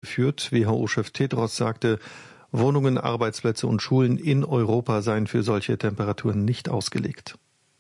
geführt. WHO-Chef Tedros sagte, Wohnungen, Arbeitsplätze und Schulen in Europa seien für solche Temperaturen nicht ausgelegt.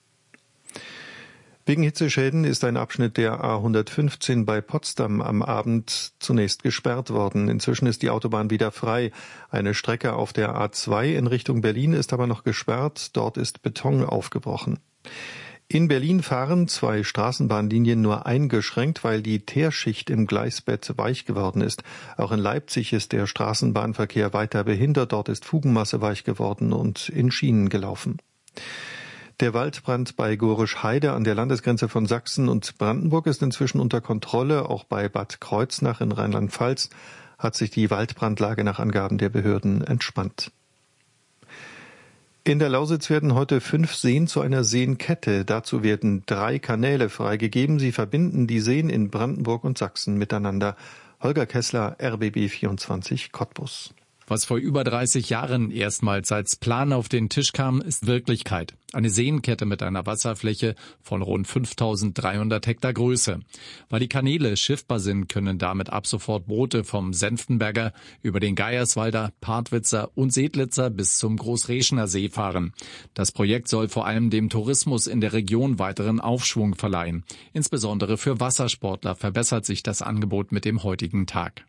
Wegen Hitzeschäden ist ein Abschnitt der A115 bei Potsdam am Abend zunächst gesperrt worden. Inzwischen ist die Autobahn wieder frei. Eine Strecke auf der A2 in Richtung Berlin ist aber noch gesperrt. Dort ist Beton aufgebrochen. In Berlin fahren 2 Straßenbahnlinien nur eingeschränkt, weil die Teerschicht im Gleisbett weich geworden ist. Auch in Leipzig ist der Straßenbahnverkehr weiter behindert. Dort ist Fugenmasse weich geworden und in Schienen gelaufen. Der Waldbrand bei Gorisch-Heide an der Landesgrenze von Sachsen und Brandenburg ist inzwischen unter Kontrolle. Auch bei Bad Kreuznach in Rheinland-Pfalz hat sich die Waldbrandlage nach Angaben der Behörden entspannt. In der Lausitz werden heute 5 Seen zu einer Seenkette. Dazu werden 3 Kanäle freigegeben. Sie verbinden die Seen in Brandenburg und Sachsen miteinander. Holger Kessler, RBB 24 Cottbus. Was vor über 30 Jahren erstmals als Plan auf den Tisch kam, ist Wirklichkeit. Eine Seenkette mit einer Wasserfläche von rund 5.300 Hektar Größe. Weil die Kanäle schiffbar sind, können damit ab sofort Boote vom Senftenberger über den Geierswalder, Partwitzer und Sedlitzer bis zum Großreschener See fahren. Das Projekt soll vor allem dem Tourismus in der Region weiteren Aufschwung verleihen. Insbesondere für Wassersportler verbessert sich das Angebot mit dem heutigen Tag.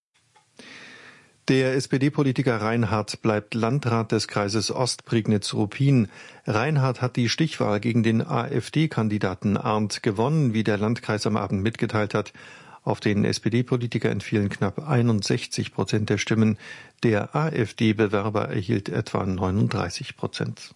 Der SPD-Politiker Reinhardt bleibt Landrat des Kreises Ostprignitz-Ruppin. Reinhardt hat die Stichwahl gegen den AfD-Kandidaten Arndt gewonnen, wie der Landkreis am Abend mitgeteilt hat. Auf den SPD-Politiker entfielen knapp 61% der Stimmen. Der AfD-Bewerber erhielt etwa 39%.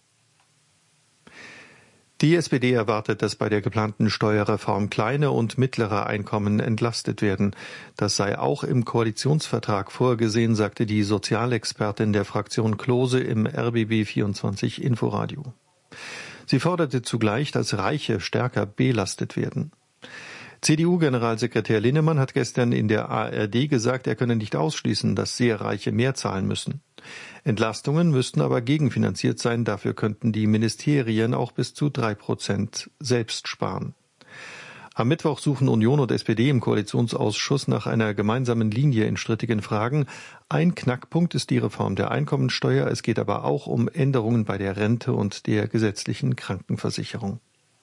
Die SPD erwartet, dass bei der geplanten Steuerreform kleine und mittlere Einkommen entlastet werden. Das sei auch im Koalitionsvertrag vorgesehen, sagte die Sozialexpertin der Fraktion Klose im RBB 24 Inforadio. Sie forderte zugleich, dass Reiche stärker belastet werden. CDU-Generalsekretär Linnemann hat gestern in der ARD gesagt, er könne nicht ausschließen, dass sehr Reiche mehr zahlen müssen. Entlastungen müssten aber gegenfinanziert sein, dafür könnten die Ministerien auch bis zu 3% selbst sparen. Am Mittwoch suchen Union und SPD im Koalitionsausschuss nach einer gemeinsamen Linie in strittigen Fragen. Ein Knackpunkt ist die Reform der Einkommensteuer, es geht aber auch um Änderungen bei der Rente und der gesetzlichen Krankenversicherung.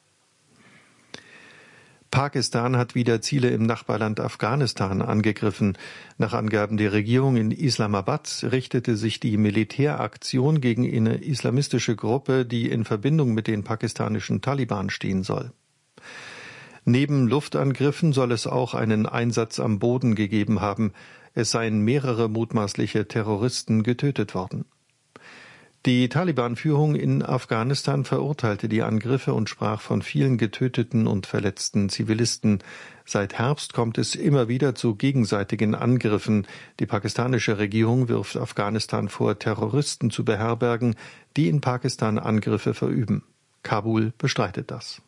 Pakistan hat wieder Ziele im Nachbarland Afghanistan angegriffen. Nach Angaben der Regierung in Islamabad richtete sich die Militäraktion gegen eine islamistische Gruppe, die in Verbindung mit den pakistanischen Taliban stehen soll. Neben Luftangriffen soll es auch einen Einsatz am Boden gegeben haben. Es seien mehrere mutmaßliche Terroristen getötet worden. Die Taliban-Führung in Afghanistan verurteilte die Angriffe und sprach von vielen getöteten und verletzten Zivilisten. Seit Herbst kommt es immer wieder zu gegenseitigen Angriffen. Die pakistanische Regierung wirft Afghanistan vor, Terroristen zu beherbergen, die in Pakistan Angriffe verüben. Kabul bestreitet das.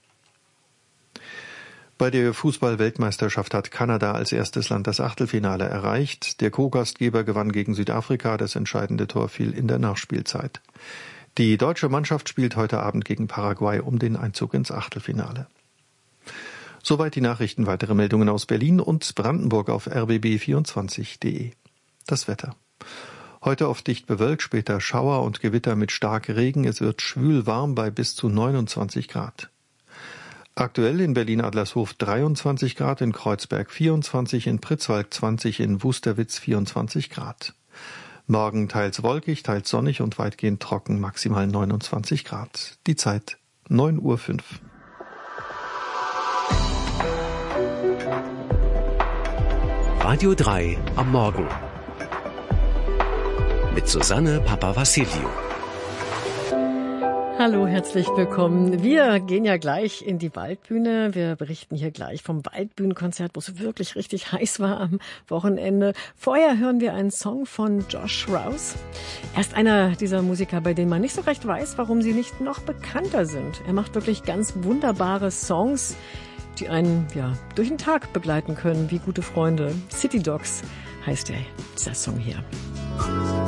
Bei der Fußball-Weltmeisterschaft hat Kanada als erstes Land das Achtelfinale erreicht. Der Co-Gastgeber gewann gegen Südafrika. Das entscheidende Tor fiel in der Nachspielzeit. Die deutsche Mannschaft spielt heute Abend gegen Paraguay um den Einzug ins Achtelfinale. Soweit die Nachrichten. Weitere Meldungen aus Berlin und Brandenburg auf rbb24.de. Das Wetter. Heute oft dicht bewölkt, später Schauer und Gewitter mit starkem Regen. Es wird schwül warm bei bis zu 29 Grad. Aktuell in Berlin-Adlershof 23 Grad, in Kreuzberg 24, in Pritzwalk 20, in Wusterwitz 24 Grad. Morgen teils wolkig, teils sonnig und weitgehend trocken, maximal 29 Grad. Die Zeit 9:05 Uhr. Radio 3 am Morgen. Mit Susanne Papavassiliou. Hallo, herzlich willkommen. Wir gehen ja gleich in die Waldbühne. Wir berichten hier gleich vom Waldbühnenkonzert, wo es wirklich richtig heiß war am Wochenende. Vorher hören wir einen Song von Josh Rouse. Er ist einer dieser Musiker, bei denen man nicht so recht weiß, warum sie nicht noch bekannter sind. Er macht wirklich ganz wunderbare Songs, die einen durch den Tag begleiten können, wie gute Freunde. City Dogs heißt dieser Song hier.